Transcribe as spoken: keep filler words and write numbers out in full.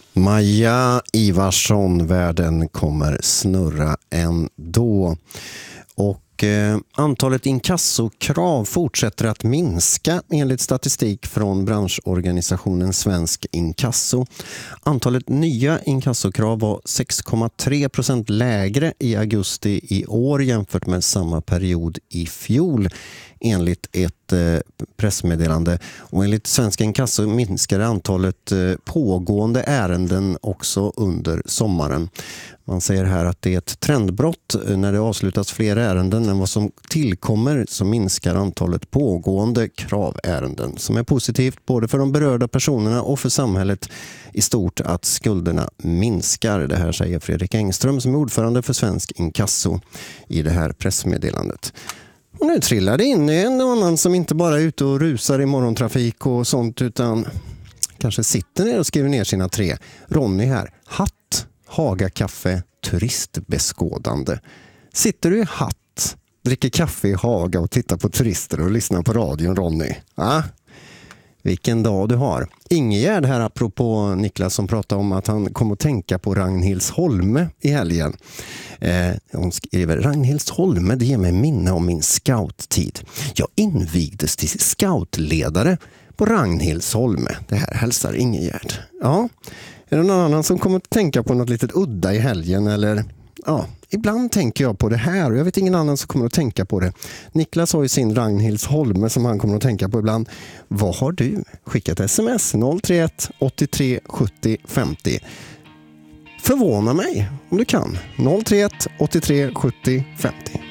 Maja Ivarsson, världen kommer snurra ändå. Och eh, antalet inkassokrav fortsätter att minska enligt statistik från branschorganisationen Svensk Inkasso. Antalet nya inkassokrav var sex komma tre procent lägre i augusti i år jämfört med samma period i fjol, enligt ett eh, pressmeddelande. Och enligt Svensk Inkasso minskade antalet eh, pågående ärenden också under sommaren. Man säger här att det är ett trendbrott. När det avslutas fler ärenden än vad som tillkommer så minskar antalet pågående kravärenden, som är positivt både för de berörda personerna och för samhället i stort att skulderna minskar. Det här säger Fredrik Engström som är ordförande för Svensk Inkasso i det här pressmeddelandet. Och nu trillar det in en annan som inte bara är ute och rusar i morgontrafik och sånt utan kanske sitter ner och skriver ner sina tre. Ronny här. Hatt, Haga-kaffe, turistbeskådande. Sitter du i hatt, dricker kaffe i Haga och tittar på turister och lyssnar på radion, Ronny? Ah, vilken dag du har. Ingegärd här apropå Niklas som pratade om att han kom att tänka på Ragnhildsholme i helgen. Eh, hon skriver, Ragnhildsholme, det ger mig minne om min scouttid. Jag invigdes till scoutledare på Ragnhildsholme. Det här hälsar Ingegärd. Ja, är det någon annan som kommer att tänka på något litet udda i helgen? Eller ja, ibland tänker jag på det här och jag vet ingen annan som kommer att tänka på det. Niklas har ju sin Ragnhildsholme som han kommer att tänka på ibland. Vad har du? Skicka ett sms noll tre ett åttiotre sjuttio femtio. Förvåna mig om du kan. noll tre ett åttiotre sjuttio femtio.